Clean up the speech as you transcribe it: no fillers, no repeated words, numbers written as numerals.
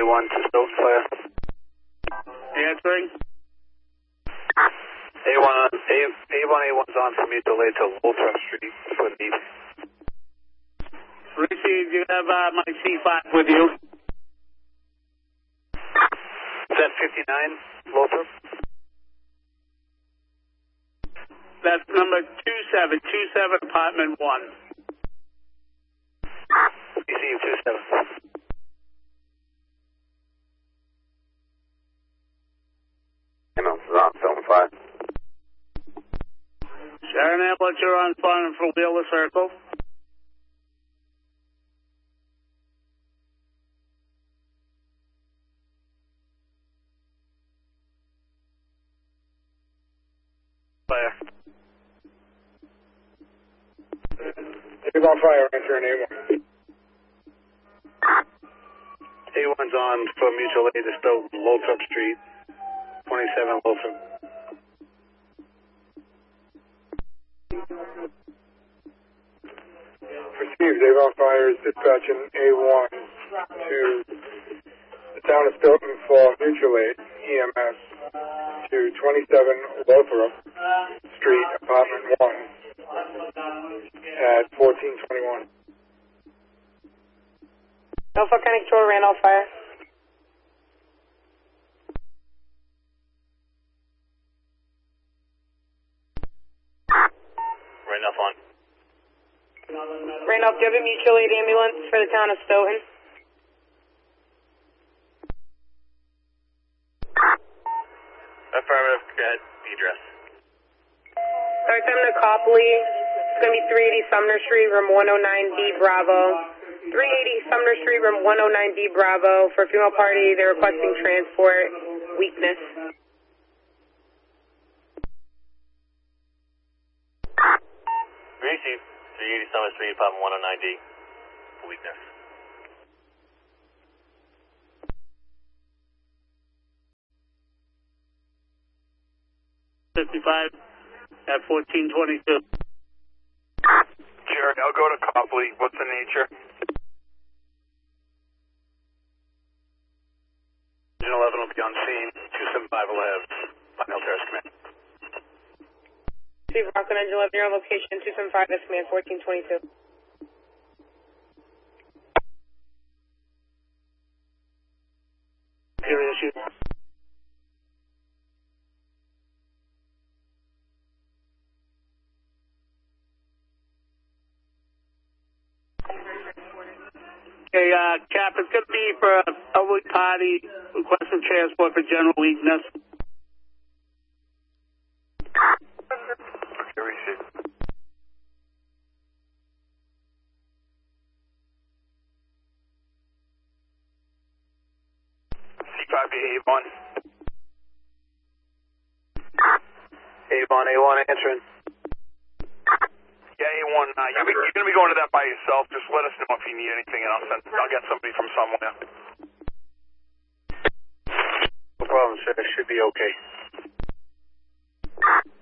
A1 to Stoughton Fire. Answering. A1's on from mutual aid to Lothrop Street for the need. Receive, you have my C5 with you. Is that 59, Lothrop? That's number 2727, apartment 1. Receive 27. Ambulance is on, Stoughton Fire. Sharon Ambulance, you're on phone for Wheeler Circle. Fire. Avon Fire, answering A1. A1's on for mutual aid to Stoughton, Lothrop Street, 27 Lothrop. Received, Avon Fire is dispatching A1 to the town of Stoughton for mutual aid, EMS, to 27 Lothrop Street, apartment 1, at 1421. Norfolk County Control, Randolph Fire. Randolph on. Randolph, do you have a mutual aid ambulance for the town of Stoughton? Affirmative, go ahead, the address. Sorry, I'm to Copley. It's going to be 380 Sumner Street, room 109D, Bravo. 380 Sumner Street, room 109D, Bravo. For a female party, they're requesting transport, weakness. Receive, 380 Summer Street, apartment 109D, for weakness. At 1422. Jerry, I'll go to Copley. What's the nature? 11 will be on scene. 275 will have final terrorist command. Steve Rockland, Engine 11, you're on location 275, S command 1422. Zero issue. Okay, Cap, it's going to be for a elderly party requesting transport for general weakness. Okay, receive. C5 to Avon. Avon, A1 answering. Yeah, A1, you're going to be going to that by yourself. Just let us know if you need anything, and I'll get somebody from somewhere. No problem, sir. It should be okay.